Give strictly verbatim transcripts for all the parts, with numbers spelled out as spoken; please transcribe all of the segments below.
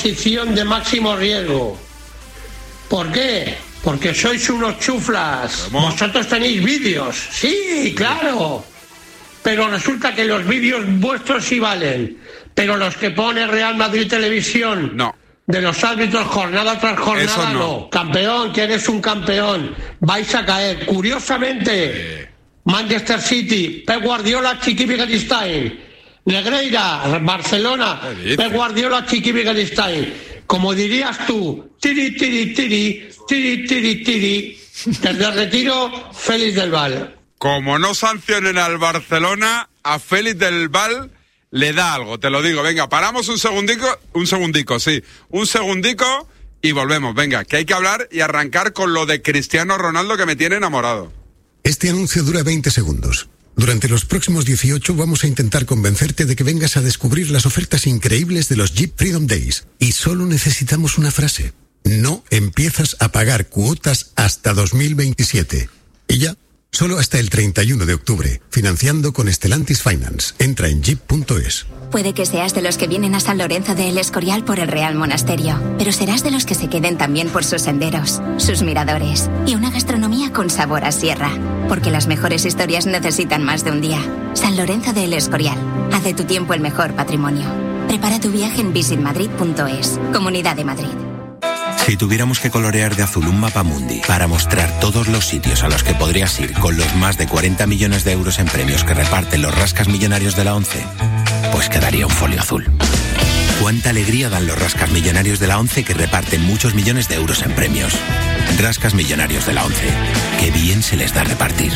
posición de máximo riesgo. ¿Por qué? Porque sois unos chuflas. ¿Cómo? Vosotros tenéis vídeos. Sí, claro. Pero resulta que los vídeos vuestros sí valen. Pero los que pone Real Madrid Televisión... No. De los árbitros jornada tras jornada, no. no. Campeón, que eres un campeón. Vais a caer. Curiosamente, eh. Manchester City, Pep Guardiola, Chiqui Begiristain. Negreira, Barcelona, Pep Guardiola, Chiqui Begiristain. Como dirías tú, tiri, tiri, tiri, tiri, tiri, tiri. Desde el retiro, Félix del Val. Como no sancionen al Barcelona, a Félix del Val... le da algo, te lo digo. Venga, paramos un segundico, un segundico, sí, un segundico y volvemos. Venga, que hay que hablar y arrancar con lo de Cristiano Ronaldo que me tiene enamorado. Este anuncio dura veinte segundos. Durante los próximos dieciocho vamos a intentar convencerte de que vengas a descubrir las ofertas increíbles de los Jeep Freedom Days. Y solo necesitamos una frase. No empiezas a pagar cuotas hasta dos mil veintisiete. Y ya. Solo hasta el treinta y uno de octubre, financiando con Stellantis Finance. Entra en jeep punto es. Puede que seas de los que vienen a San Lorenzo de El Escorial por el Real Monasterio, pero serás de los que se queden también por sus senderos, sus miradores y una gastronomía con sabor a sierra. Porque las mejores historias necesitan más de un día. San Lorenzo de El Escorial. Haz de tu tiempo el mejor patrimonio. Prepara tu viaje en visit madrid punto es. Comunidad de Madrid. Si tuviéramos que colorear de azul un mapa mundi para mostrar todos los sitios a los que podrías ir con los más de cuarenta millones de euros en premios que reparten los rascas millonarios de la ONCE, pues quedaría un folio azul. Cuánta alegría dan los rascas millonarios de la ONCE que reparten muchos millones de euros en premios. Rascas millonarios de la ONCE. Qué bien se les da repartir.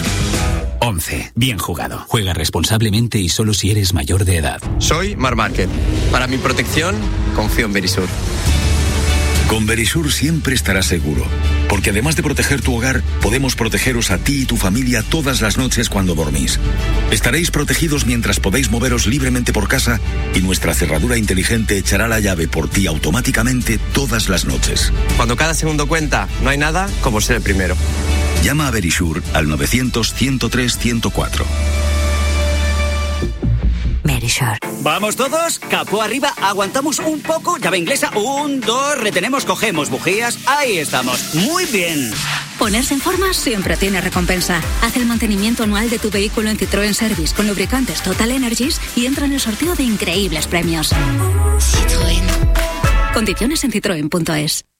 ONCE. Bien jugado. Juega responsablemente y solo si eres mayor de edad. Soy Mar Márquez. Para mi protección, confío en Verisur. Con Verisur siempre estarás seguro, porque además de proteger tu hogar, podemos protegeros a ti y tu familia todas las noches cuando dormís. Estaréis protegidos mientras podéis moveros libremente por casa y nuestra cerradura inteligente echará la llave por ti automáticamente todas las noches. Cuando cada segundo cuenta, no hay nada como ser el primero. Llama a Verisur al novecientos, ciento tres, ciento cuatro. Verisur. ¿Vamos todos? Capó arriba, aguantamos un poco, llave inglesa, un, dos, retenemos, cogemos bujías, ahí estamos, muy bien. Ponerse en forma siempre tiene recompensa. Haz el mantenimiento anual de tu vehículo en Citroën Service con lubricantes Total Energies y entra en el sorteo de increíbles premios. Citroën. Condiciones en citroen punto es.